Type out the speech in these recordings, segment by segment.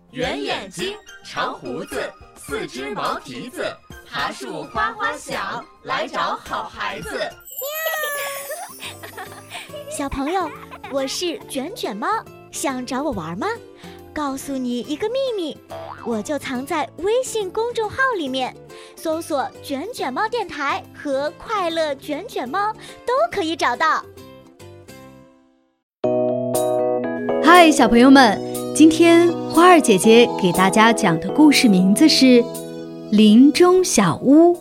圆眼睛，长胡子，四只毛蹄子，爬树哗哗响，来找好孩子。 小朋友，我是卷卷猫，想找我玩吗？告诉你一个秘密，我就藏在微信公众号里面，搜索卷卷猫电台和快乐卷卷猫都可以找到。 嗨，小朋友们，今天花儿姐姐给大家讲的故事名字是《林中小屋》。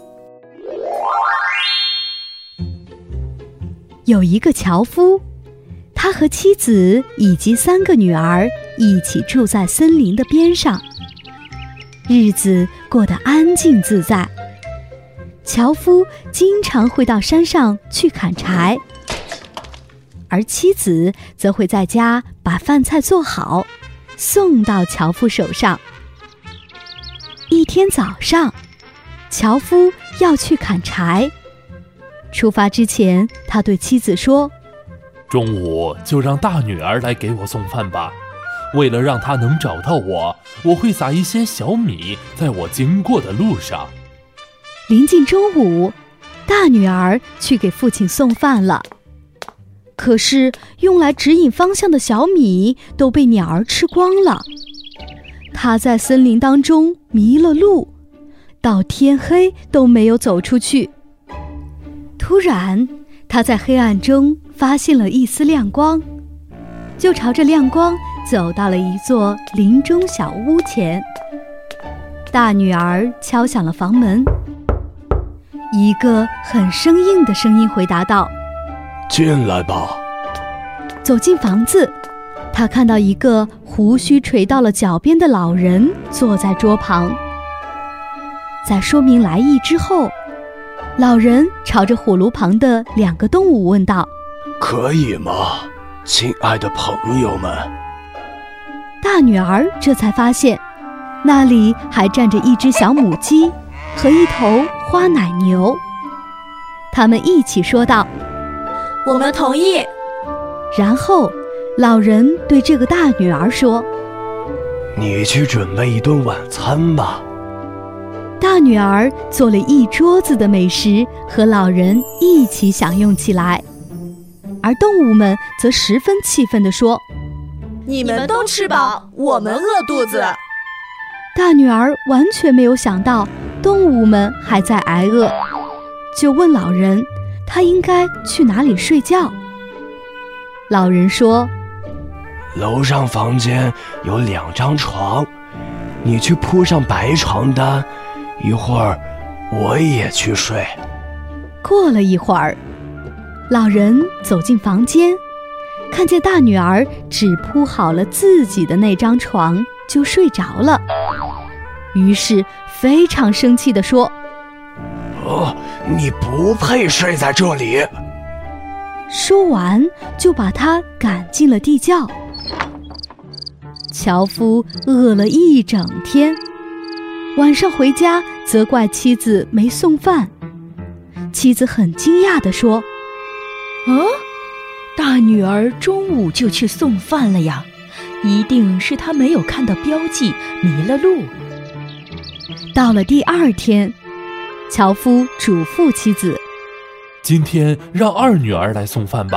有一个樵夫，他和妻子以及3个女儿一起住在森林的边上，日子过得安静自在。樵夫经常会到山上去砍柴，而妻子则会在家把饭菜做好，送到樵夫手上。一天早上，樵夫要去砍柴，出发之前，他对妻子说： 中午就让大女儿来给我送饭吧，为了让她能找到我，我会撒一些小米在我经过的路上。 临近中午，大女儿去给父亲送饭了，可是用来指引方向的小米都被鸟儿吃光了。她在森林当中迷了路，到天黑都没有走出去。突然，她在黑暗中发现了一丝亮光，就朝着亮光走到了一座林中小屋前。大女儿敲响了房门，一个很生硬的声音回答道： 进来吧。 走进房子，他看到一个胡须垂到了脚边的老人坐在桌旁。在说明来意之后，老人朝着火炉旁的2个动物问道： 可以吗，亲爱的朋友们？ 大女儿这才发现，那里还站着一只小母鸡和一头花奶牛。他们一起说道： 我们同意。 然后老人对这个大女儿说： 你去准备一顿晚餐吧。 大女儿做了一桌子的美食，和老人一起享用起来。而动物们则十分气愤地说： 你们都吃饱，我们饿肚子。 大女儿完全没有想到动物们还在挨饿，就问老人她应该去哪里睡觉。老人说： 楼上房间有2张床，你去铺上白床单，一会儿我也去睡。 过了一会儿，老人走进房间，看见大女儿只铺好了自己的那张床就睡着了，于是非常生气地说： 你不配睡在这里。 说完就把她赶进了地窖。樵夫饿了一整天，晚上回家责怪妻子没送饭。妻子很惊讶地说： 大女儿中午就去送饭了呀，一定是她没有看到标记，迷了路。 到了第2天，樵夫嘱咐妻子： 今天让2女儿来送饭吧。